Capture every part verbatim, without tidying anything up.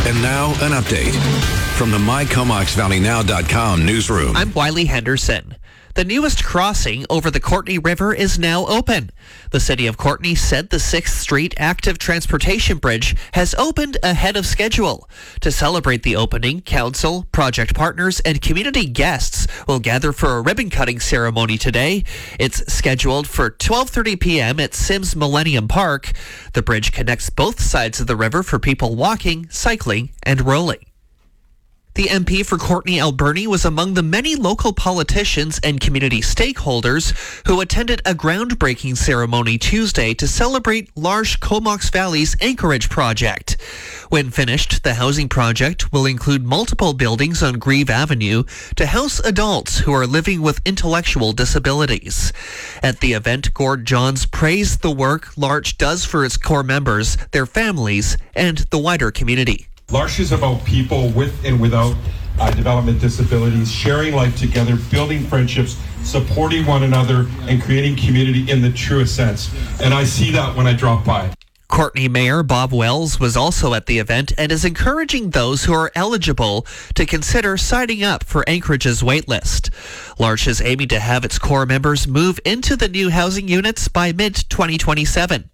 And now, an update from the my comox valley now dot com newsroom. I'm Wiley Henderson. The newest crossing over the Courtenay River is now open. The city of Courtenay said the sixth Street Active Transportation Bridge has opened ahead of schedule. To celebrate the opening, council, project partners, and community guests will gather for a ribbon-cutting ceremony today. It's scheduled for twelve thirty p.m. at Sims Millennium Park. The bridge connects both sides of the river for people walking, cycling, and rolling. The M P for Courtenay Alberni was among the many local politicians and community stakeholders who attended a groundbreaking ceremony Tuesday to celebrate L'Arche Comox Valley's Anchorage project. When finished, the housing project will include multiple buildings on Grieve Avenue to house adults who are living with intellectual disabilities. At the event, Gord Johns praised the work L'Arche does for its core members, their families, and the wider community. L'Arche is about people with and without uh, development disabilities, sharing life together, building friendships, supporting one another, and creating community in the truest sense. And I see that when I drop by. Courtenay Mayor Bob Wells was also at the event and is encouraging those who are eligible to consider signing up for Anchorage's waitlist. L'Arche is aiming to have its core members move into the new housing units by mid twenty twenty-seven.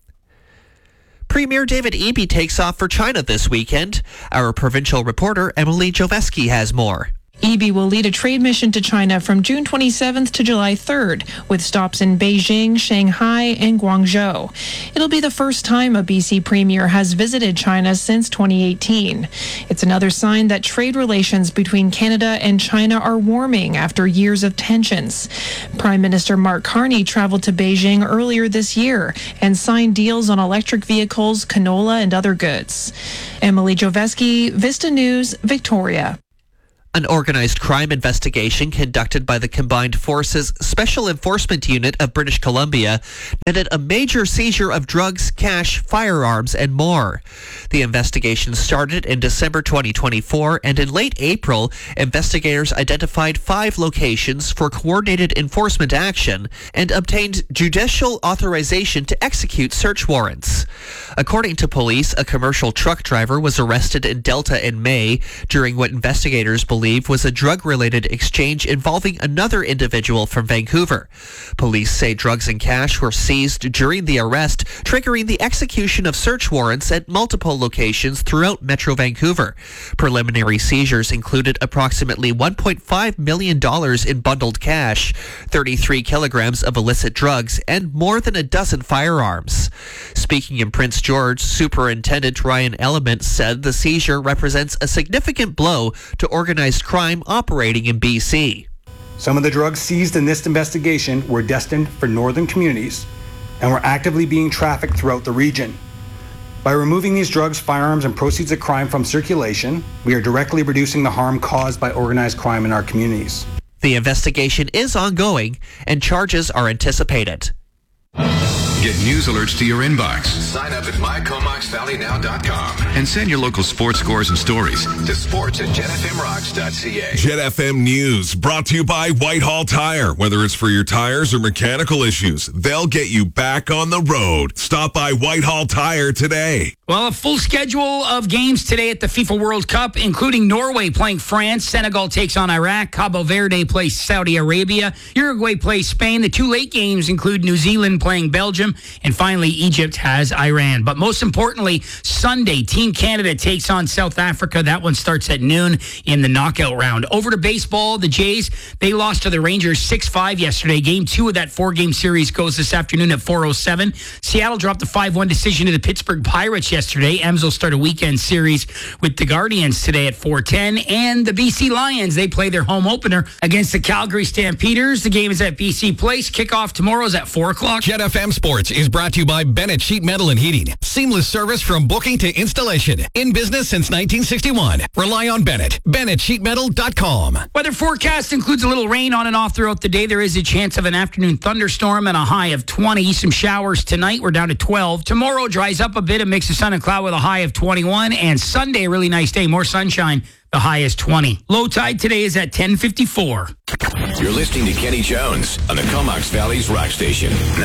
Premier David Eby takes off for China this weekend. Our provincial reporter Emily Joveski has more. Eby will lead a trade mission to China from June twenty-seventh to July third, with stops in Beijing, Shanghai, and Guangzhou. It'll be the first time a B C premier has visited China since twenty eighteen. It's another sign that trade relations between Canada and China are warming after years of tensions. Prime Minister Mark Carney traveled to Beijing earlier this year and signed deals on electric vehicles, canola, and other goods. Emily Joveski, Vista News, Victoria. An organized crime investigation conducted by the Combined Forces Special Enforcement Unit of British Columbia netted a major seizure of drugs, cash, firearms, and more. The investigation started in December twenty twenty-four, and in late April, investigators identified five locations for coordinated enforcement action and obtained judicial authorization to execute search warrants. According to police, a commercial truck driver was arrested in Delta in May during what investigators believe was a drug-related exchange involving another individual from Vancouver. Police say drugs and cash were seized during the arrest, triggering the execution of search warrants at multiple locations throughout Metro Vancouver. Preliminary seizures included approximately one point five million dollars in bundled cash, thirty-three kilograms of illicit drugs, and more than a dozen firearms. Speaking in Prince George, Superintendent Ryan Element said the seizure represents a significant blow to organized crime operating in B C. Some of the drugs seized in this investigation were destined for northern communities and were actively being trafficked throughout the region. By removing these drugs, firearms, and proceeds of crime from circulation, we are directly reducing the harm caused by organized crime in our communities. The investigation is ongoing and charges are anticipated. Get news alerts to your inbox. Sign up at my comox valley now dot com And send your local sports scores and stories to sports at jet f m rocks dot c a. Jet F M News, brought to you by Whitehall Tire. Whether it's for your tires or mechanical issues, they'll get you back on the road. Stop by Whitehall Tire today. Well, a full schedule of games today at the FIFA World Cup, including Norway playing France, Senegal takes on Iraq, Cabo Verde plays Saudi Arabia, Uruguay plays Spain. The two late games include New Zealand playing Belgium, and finally Egypt has Iran. But most importantly, Sunday, Team Canada takes on South Africa. That one starts at noon in the knockout round. Over to baseball, the Jays, they lost to the Rangers six five yesterday. Game two of that four-game series goes this afternoon at four oh seven. Seattle dropped a five one decision to the Pittsburgh Pirates yesterday. Ems will start a weekend series with the Guardians today at four ten. And the B C Lions, they play their home opener against the Calgary Stampeders. The game is at B C Place. Kickoff tomorrow is at four o'clock. Jet F M Sports is brought to you by Bennett Sheet Metal and Heating. Seamless service from booking to installation. In business since nineteen sixty-one. Rely on Bennett. Bennett Sheet Metal dot com. Weather forecast includes a little rain on and off throughout the day. There is a chance of an afternoon thunderstorm and a high of twenty. Some showers tonight. We're down to twelve. Tomorrow dries up a bit. A mix of sun and cloud with a high of twenty-one. And Sunday, a really nice day. More sunshine. The high is twenty. Low tide today is at ten fifty-four. You're listening to Kenny Jones on the Comox Valley's Rock Station.